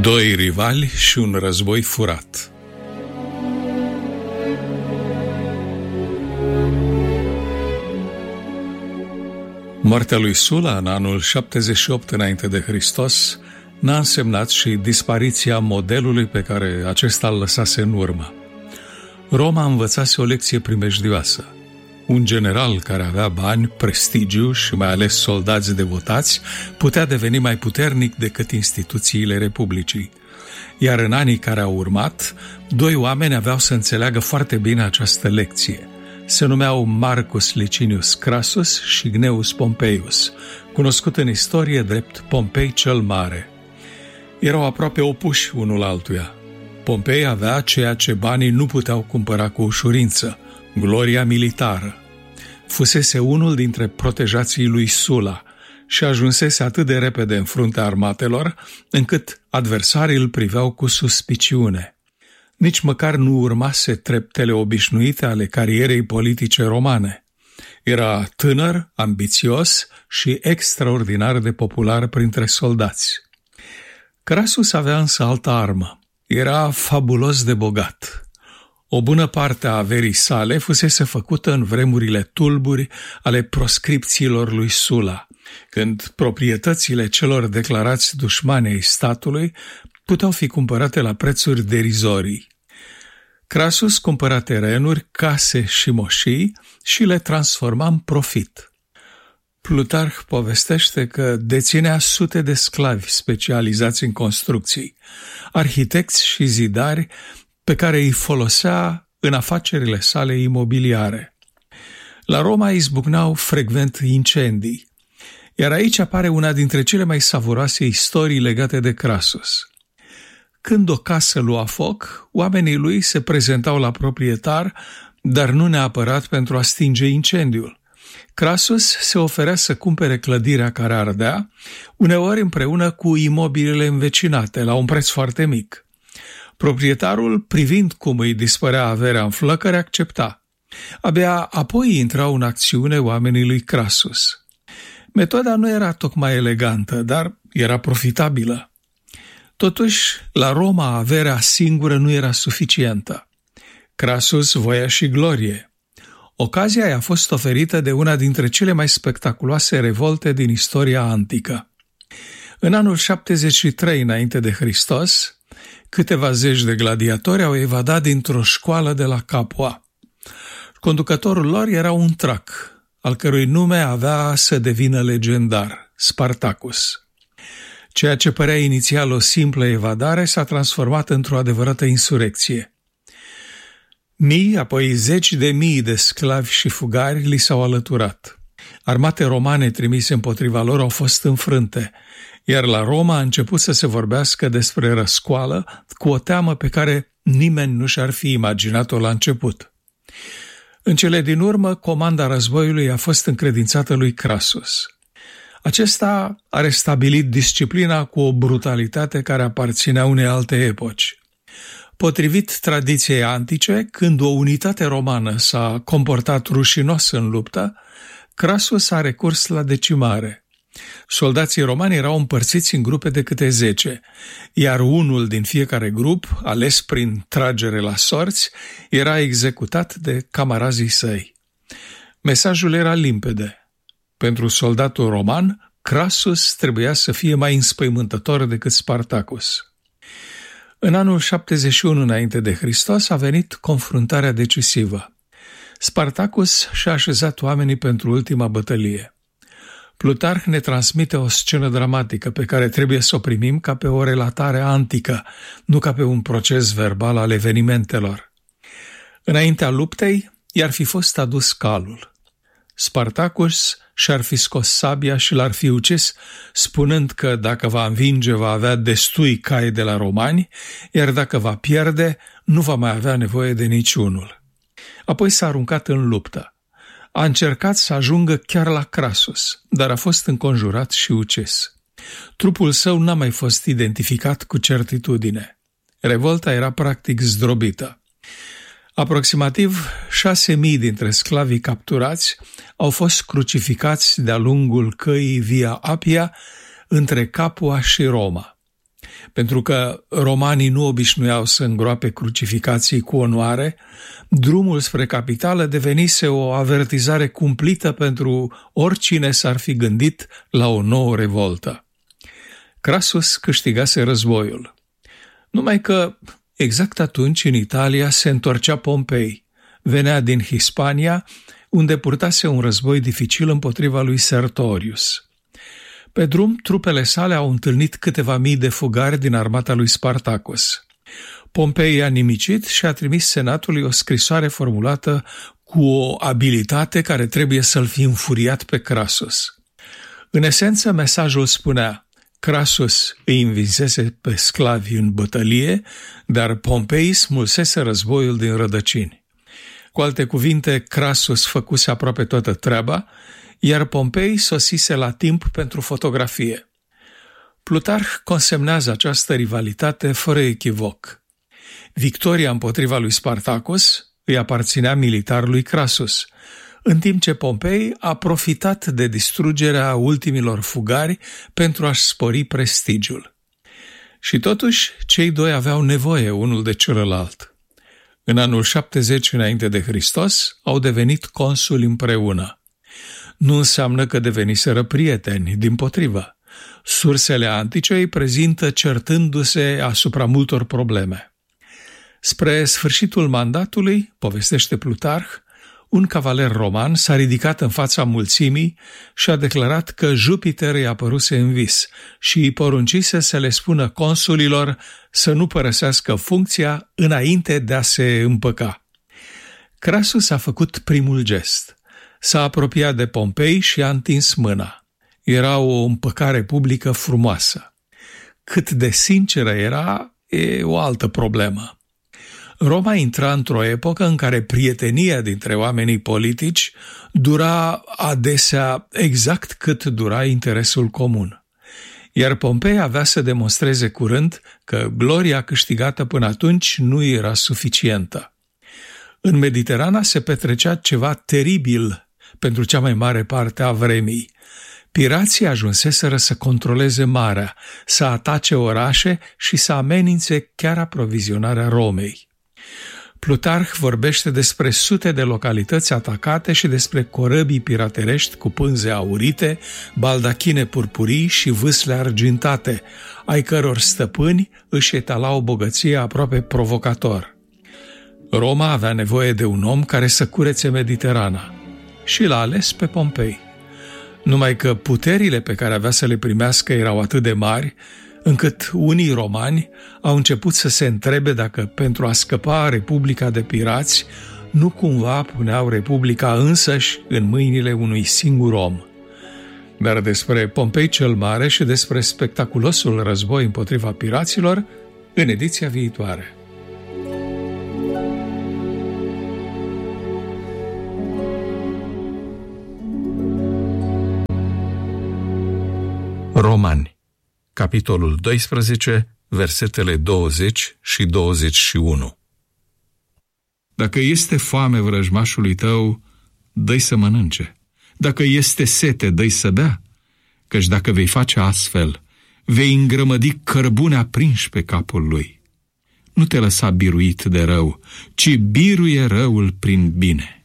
Doi rivali și un război furat. Moartea lui Sula în anul 78 înainte de Hristos n-a însemnat și dispariția modelului pe care acesta îl lăsase în urmă. Roma învățase o lecție primejdioasă. Un general care avea bani, prestigiu și mai ales soldați devotați putea deveni mai puternic decât instituțiile Republicii. Iar în anii care au urmat, doi oameni aveau să înțeleagă foarte bine această lecție. Se numeau Marcus Licinius Crassus și Gnaeus Pompeius, cunoscut în istorie drept Pompei cel Mare. Erau aproape opuși unul altuia. Pompei avea ceea ce banii nu puteau cumpăra cu ușurință, gloria militară. Fusese unul dintre protejații lui Sula și ajunsese atât de repede în fruntea armatelor, încât adversarii îl priveau cu suspiciune. Nici măcar nu urmase treptele obișnuite ale carierei politice romane. Era tânăr, ambițios și extraordinar de popular printre soldați. Crassus avea însă altă armă. Era fabulos de bogat. O bună parte a averii sale fusese făcută în vremurile tulburi ale proscripțiilor lui Sula, când proprietățile celor declarați dușmani ai statului puteau fi cumpărate la prețuri derizorii. Crassus cumpăra terenuri, case și moșii și le transforma în profit. Plutarh povestește că deținea sute de sclavi specializați în construcții, arhitecți și zidari pe care îi folosea în afacerile sale imobiliare. La Roma izbucneau frecvent incendii, iar aici apare una dintre cele mai savuroase istorii legate de Crassus. Când o casă lua foc, oamenii lui se prezentau la proprietar, dar nu neapărat pentru a stinge incendiul. Crassus se oferea să cumpere clădirea care ardea, uneori împreună cu imobilele învecinate, la un preț foarte mic. Proprietarul, privind cum îi dispărea averea în flăcări, accepta. Abia apoi intrau în acțiune oamenii lui Crassus. Metoda nu era tocmai elegantă, dar era profitabilă. Totuși, la Roma averea singură nu era suficientă. Crassus voia și glorie. Ocazia i-a fost oferită de una dintre cele mai spectaculoase revolte din istoria antică. În anul 73 înainte de Hristos, câteva zeci de gladiatori au evadat dintr-o școală de la Capua. Conducătorul lor era un trac, al cărui nume avea să devină legendar, Spartacus. Ceea ce părea inițial o simplă evadare s-a transformat într-o adevărată insurecție. Mii, apoi zeci de mii de sclavi și fugari li s-au alăturat. Armate romane trimise împotriva lor au fost înfrânte, iar la Roma a început să se vorbească despre răscoală cu o teamă pe care nimeni nu și-ar fi imaginat-o la început. În cele din urmă, comanda războiului a fost încredințată lui Crassus. Acesta a restabilit disciplina cu o brutalitate care aparținea unei alte epoci. Potrivit tradiției antice, când o unitate romană s-a comportat rușinos în luptă, Crassus a recurs la decimare. Soldații romani erau împărțiți în grupe de câte 10, iar unul din fiecare grup, ales prin tragere la sorți, era executat de camarazii săi. Mesajul era limpede. Pentru soldatul roman, Crassus trebuia să fie mai înspăimântător decât Spartacus. În anul 71 înainte de Hristos a venit confruntarea decisivă. Spartacus și-a așezat oamenii pentru ultima bătălie. Plutarh ne transmite o scenă dramatică pe care trebuie să o primim ca pe o relatare antică, nu ca pe un proces verbal al evenimentelor. Înaintea luptei, i-ar fi fost adus calul. Spartacus și-ar fi scos sabia și l-ar fi ucis, spunând că dacă va învinge va avea destui cai de la romani, iar dacă va pierde, nu va mai avea nevoie de niciunul. Apoi s-a aruncat în luptă. A încercat să ajungă chiar la Crassus, dar a fost înconjurat și ucis. Trupul său n-a mai fost identificat cu certitudine. Revolta era practic zdrobită. Aproximativ 6.000 dintre sclavii capturați au fost crucificați de-a lungul căii Via Appia între Capua și Roma. Pentru că romanii nu obișnuiau să îngroape crucificații cu onoare, drumul spre capitală devenise o avertizare cumplită pentru oricine s-ar fi gândit la o nouă revoltă. Crasus câștigase războiul. Numai că exact atunci în Italia se întorcea Pompei. Venea din Hispania, unde purtase un război dificil împotriva lui Sertorius. Pe drum, trupele sale au întâlnit câteva mii de fugari din armata lui Spartacus. Pompei i-a nimicit și a trimis senatului o scrisoare formulată cu o abilitate care trebuie să-l fi înfuriat pe Crasus. În esență, mesajul spunea: Crasus îi învinsese pe sclavi în bătălie, dar Pompei smulsese războiul din rădăcini. Cu alte cuvinte, Crasus făcuse aproape toată treaba, iar Pompei sosise la timp pentru fotografie. Plutarh consemnează această rivalitate fără echivoc. Victoria împotriva lui Spartacus îi aparținea militarului Crasus, în timp ce Pompei a profitat de distrugerea ultimilor fugari pentru a-și spori prestigiul. Și totuși, cei doi aveau nevoie unul de celălalt. În anul 70 înainte de Hristos au devenit consuli împreună. Nu înseamnă că deveniseră prieteni, dimpotrivă. Sursele antice îi prezintă certându-se asupra multor probleme. Spre sfârșitul mandatului, povestește Plutarh, un cavaler roman s-a ridicat în fața mulțimii și a declarat că Jupiter îi apăruse în vis și îi poruncise să le spună consulilor să nu părăsească funcția înainte de a se împăca. Crasus a făcut primul gest. S-a apropiat de Pompei și a întins mâna. Era o împăcare publică frumoasă. Cât de sinceră era, e o altă problemă. Roma intra într-o epocă în care prietenia dintre oamenii politici dura adesea exact cât dura interesul comun. Iar Pompei avea să demonstreze curând că gloria câștigată până atunci nu era suficientă. În Mediterana se petrecea ceva teribil pentru cea mai mare parte a vremii. Pirații ajunseseră să controleze marea, să atace orașe și să amenințe chiar aprovizionarea Romei. Plutarh vorbește despre sute de localități atacate și despre corăbii piraterești cu pânze aurite, baldachine purpurii și vâsle argintate, ai căror stăpâni își etalau bogăția aproape provocator. Roma avea nevoie de un om care să curețe Mediterana și l-a ales pe Pompei. Numai că puterile pe care avea să le primească erau atât de mari, încât unii romani au început să se întrebe dacă pentru a scăpa Republica de pirați nu cumva puneau Republica însăși în mâinile unui singur om. Dar despre Pompei cel Mare și despre spectaculosul război împotriva piraților în ediția viitoare. Romani, capitolul 12, versetele 20 și 21. Dacă este foame vrăjmașului tău, dă-i să mănânce. Dacă este sete, dă-i să bea. Căci dacă vei face astfel, vei îngrămădi cărbune aprinși pe capul lui. Nu te lăsa biruit de rău, ci biruie răul prin bine.